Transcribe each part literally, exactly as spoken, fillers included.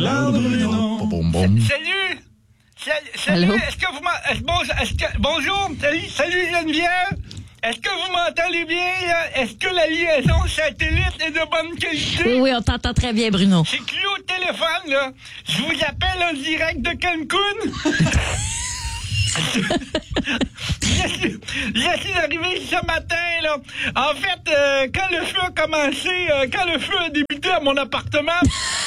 Salut! Salut! Allô? Est-ce que vous m'entendez? Bonjour, est-ce que... Bonjour! Salut, salut Geneviève! Est-ce que vous m'entendez bien, là? Est-ce que la liaison satellite est de bonne qualité? Oui, oui, on t'entend très bien, Bruno. C'est Clé au téléphone, là. Je vous appelle en direct de Cancun. je, suis, je suis arrivé ce matin, là. En fait, euh, quand le feu a commencé, euh, quand le feu a débuté à mon appartement...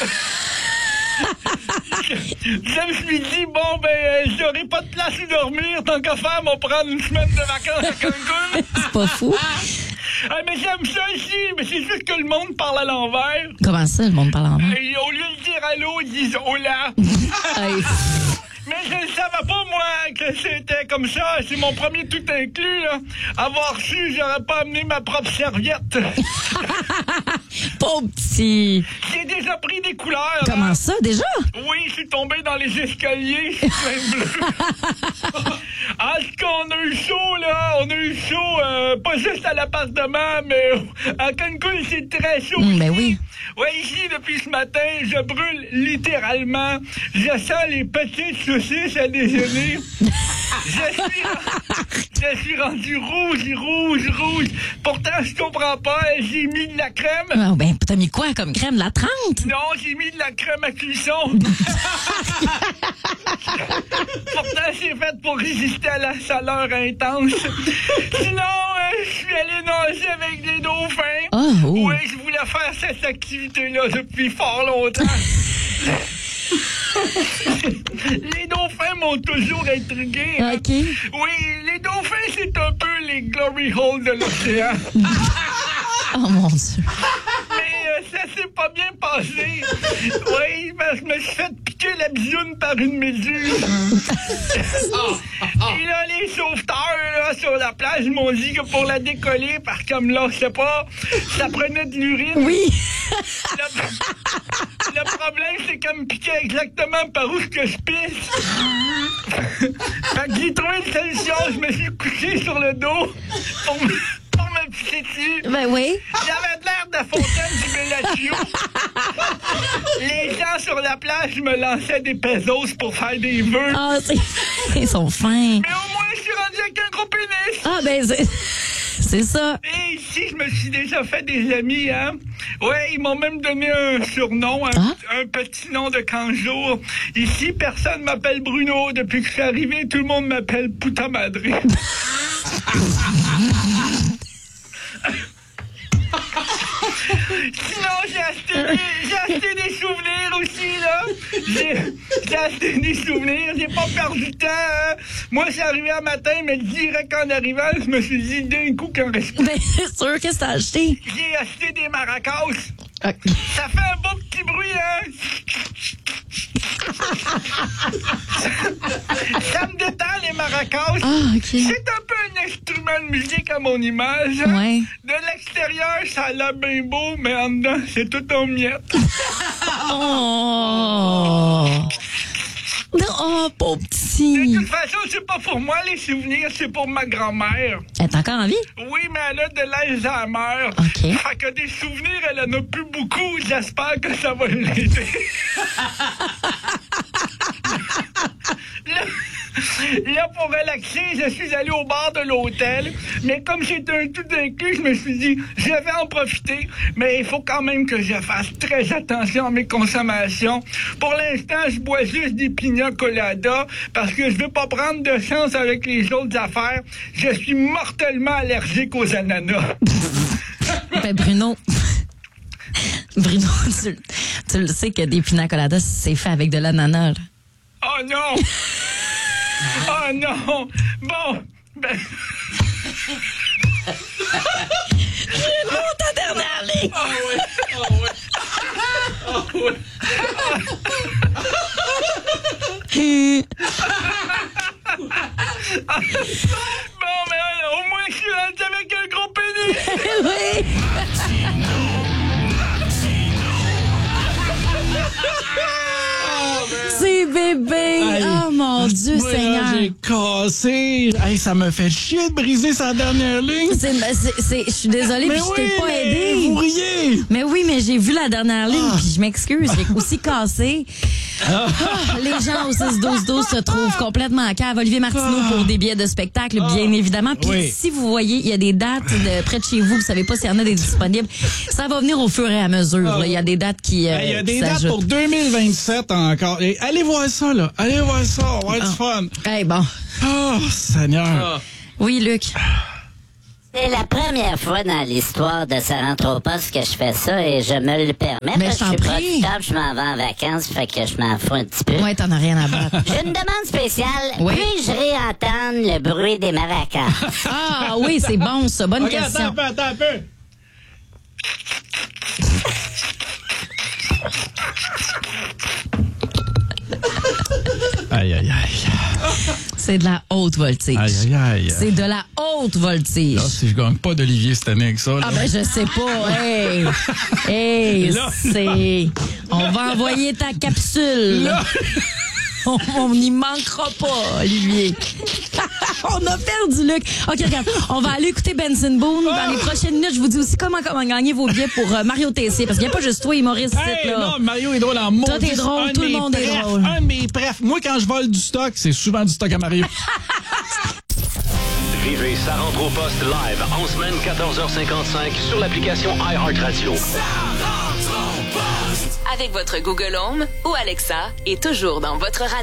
je, je me suis dit, bon, ben, j'aurai pas de place où dormir. Tant qu'à faire, on va prendre une semaine de vacances à Cancun. C'est pas fou. Ah, mais j'aime ça ici, mais c'est juste que le monde parle à l'envers. Comment ça, le monde parle en main? Et au lieu de dire allô, ils disent hola. Hey. Mais je ne savais pas, moi, que c'était comme ça. C'est mon premier tout inclus, là. Avoir su, j'aurais pas amené ma propre serviette. Pauvre petit. J'ai déjà pris des couleurs. Comment hein. ça, déjà? Oui, je suis tombé dans les escaliers. Je suis plein bleu. Ah, ce qu'on a eu chaud, là. On a eu chaud, euh, pas juste à l'appartement, mais à Cancun, c'est très chaud. Mm, ben oui. Oui, ici, depuis ce matin, je brûle littéralement. Je sens les petites saucisses à déjeuner. je, suis, je suis rendu rouge, rouge, rouge. Pourtant, je comprends pas. J'ai mis de la crème. Oh, ben, t'as mis quoi comme crème? La trente? Non, j'ai mis de la crème à cuisson. Pourtant, c'est fait pour résister à la chaleur intense. Sinon, euh, je suis allé nager avec des dauphins. Oh, oh. Oui, je voulais faire cette activité-là depuis fort longtemps. Les dauphins m'ont toujours intrigué. Hein? OK. Oui, les dauphins, c'est un peu les glory holes de l'océan. Oh, mon Dieu. Mais euh, ça s'est pas bien passé. Oui, parce que je me suis fait piquer la bisoune par une méduse. Et là, les sauveteurs là, sur la plage m'ont dit que pour la décoller, parce que comme là, je sais pas, ça prenait de l'urine. Oui. Le, le problème, c'est qu'elle me piquait exactement par où que je pisse. Fait que j'ai trouvé une solution. Je me suis couché sur le dos pour me, pour me pisser dessus. Ben oui. J'avais de l'air de la fontaine du Bellagio. Les gens sur la plage me lançaient des pesos pour faire des vœux. Ah, c'est... Ils sont fins. Mais au moins, je suis rendu avec un gros pénis. Ah, ben, c'est... C'est ça. Et ici, je me suis déjà fait des amis, hein. Ouais, ils m'ont même donné un surnom, un, Ah? un petit nom de quinze-jours. Ici, personne m'appelle Bruno. Depuis que je suis arrivé, tout le monde m'appelle Puta Madre. Sinon, j'ai acheté, des, j'ai acheté des souvenirs aussi, là. J'ai, j'ai acheté des souvenirs. J'ai pas perdu de temps, hein. Moi, c'est arrivé un matin, mais direct en arrivant, je me suis dit d'un coup qu'un reste. Ben, c'est sûr, qu'est-ce que t'as acheté? J'ai acheté des maracas. Okay. Ça fait un beau petit bruit, hein. Ça me détend, les maracas. Ah, OK. C'est un peu un instrument de musique à mon image. Hein? Ouais. De l'extérieur, ça a l'air bien beau, mais en dedans, c'est tout en miettes. Oh! Non, oh, pauvre De petit. toute façon, c'est pas pour moi, les souvenirs, c'est pour ma grand-mère. Elle est encore en vie? Oui, mais elle a de l'Alzheimer. OK. Fait que des souvenirs, elle en a plus beaucoup. J'espère que ça va l'aider. Là, là, pour relaxer, je suis allé au bar de l'hôtel. Mais comme c'est un tout inclus, je me suis dit, je vais en profiter. Mais il faut quand même que je fasse très attention à mes consommations. Pour l'instant, je bois juste des pina coladas parce que je veux pas prendre de chance avec les autres affaires. Je suis mortellement allergique aux ananas. Ben, Bruno. Bruno, tu, tu le sais que des pina coladas, c'est fait avec de l'ananas, là. Oh non! Oh non! Bon, ben... Bruno, ta dernière ligne! Oh oui! Oh oui! Oh oui! Bon, mais alors, au moins, je suis rendu avec un gros pénis! Oui! C'est bébé! Oh mon mon Dieu, Ouais, Seigneur. J'ai cassé. Hey, ça me fait chier de briser sa dernière ligne. C'est, c'est, c'est, je suis désolée, puis je oui, t'ai pas mais aidé. vous riez. Mais oui, mais j'ai vu la dernière ligne, Ah. puis je m'excuse, j'ai aussi cassé. Ah, les gens au six douze douze se trouvent complètement à cave. Olivier Martineau Ah. pour des billets de spectacle, bien évidemment. Puis Oui. si vous voyez, il y a des dates de près de chez vous, vous savez pas s'il y en a des disponibles. Ça va venir au fur et à mesure. là. Il y a des dates qui euh, Il y a des qui dates s'ajoutent. pour deux mille vingt-sept encore. Et allez voir ça, là. Allez voir ça. On va être fun. Hey, bon. Oh, Seigneur. Oui, Luc. C'est la première fois dans l'histoire de Saranthropos que je fais ça et je me le permets. Mais parce je que t'en je suis prie. producteur, je m'en vais en vacances, fait que je m'en fous un petit peu. Ouais, t'en as rien à battre. J'ai une demande spéciale. Oui. Puis-je réentendre le bruit des maracas? Ah oui, c'est bon, ça. Bonne OK, question. attends un peu, attends un peu. Aïe, aïe, aïe. C'est de la haute voltige. Aïe, aïe, aïe. C'est de la haute voltige. Là, si je gagne pas d'Olivier cette année avec ça, là. Ah ben je sais pas. Hey, hey, Là, c'est. On va envoyer ta capsule. Là. On on n'y manquera pas, Olivier. On a perdu Luc. OK, regarde, on va aller écouter Benson Boone. Dans les prochaines minutes, je vous dis aussi comment, comment gagner vos billets pour euh, Mario Tessier. Parce qu'il n'y a pas juste toi, humoriste, Hey, là. non, Mario est drôle en mots. Toi, t'es drôle, tout le monde est drôle. Un de mes prefs. Moi, quand je vole du stock, c'est souvent du stock à Mario. Vivez Sa rentre au poste live en semaine quatorze heures cinquante-cinq sur l'application iHeartRadio. Avec votre Google Home ou Alexa et toujours dans votre radio.